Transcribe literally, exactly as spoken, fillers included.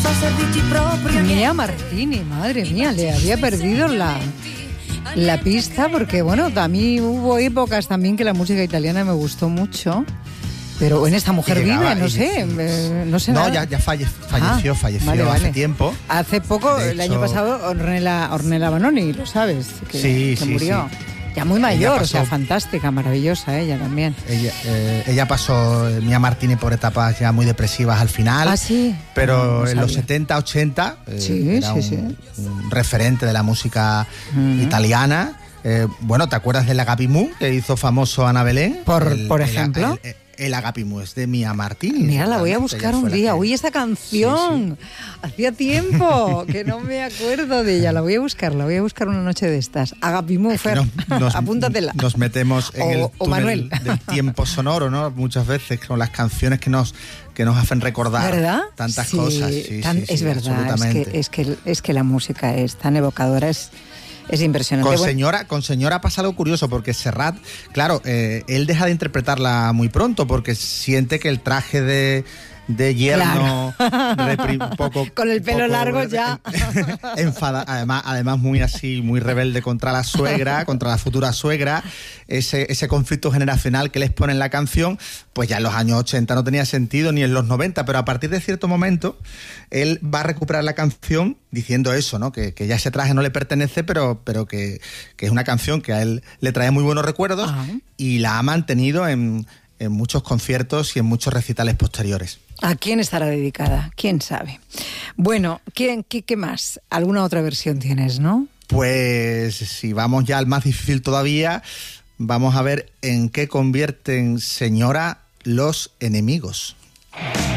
Mia Martini, madre mía, le había perdido la, la pista porque, bueno, a mí hubo épocas también que la música italiana me gustó mucho. Pero en esta mujer llegaba, vive, no sé, eh, no sé No, nada. ya, ya falle, falleció, ah, falleció vale, hace vale. tiempo. Hace poco, de el hecho, año pasado, Ornella, Ornella Vanoni, lo sabes, que, sí, que sí, murió. Sí. Ya muy mayor, pasó, o sea, fantástica, maravillosa ella también. Ella, eh, ella pasó, Mia Martini, por etapas ya muy depresivas al final. Ah, sí. Pero no en los setenta, ochenta eh, sí, era sí, un, sí. un referente de la música uh-huh. italiana. Eh, bueno, ¿te acuerdas del Agapimú que hizo famoso Ana Belén? Por, el, por ejemplo. El, el, el Agapimú es de Mia Martini. Mira, la voy a buscar un día. Que... Uy, esa canción. Sí, sí. Hacía tiempo que no me acuerdo de ella. La voy a buscar, la voy a buscar una noche de estas. Agapimú, Fer, no, nos, apúntatela. Nos metemos en o, el o túnel Manuel. del tiempo sonoro, ¿no? Muchas veces con las canciones que nos que nos hacen recordar ¿verdad? tantas sí, cosas. Sí, tan, sí, es sí, verdad, es que, es, que, es que la música es tan evocadora, es... Es impresionante. Con bueno. señora, con señora pasa algo curioso, porque Serrat, claro, eh, él deja de interpretarla muy pronto, porque siente que el traje de, de yerno, claro. repri, poco, con el pelo poco, largo ya. enfada, además, además muy así, muy rebelde contra la suegra, contra la futura suegra, ese, ese conflicto generacional que les pone en la canción, pues ya en los años ochenta no tenía sentido, ni en los noventa, pero a partir de cierto momento, él va a recuperar la canción diciendo eso, ¿no? Que, que ya ese traje no le pertenece, pero, pero que, que es una canción que a él le trae muy buenos recuerdos. Ajá. Y la ha mantenido en, en muchos conciertos y en muchos recitales posteriores. ¿A quién estará dedicada? ¿Quién sabe? Bueno, ¿quién, qué, qué más? ¿Alguna otra versión tienes, no? Pues si vamos ya al más difícil todavía, vamos a ver en qué convierten señora los enemigos.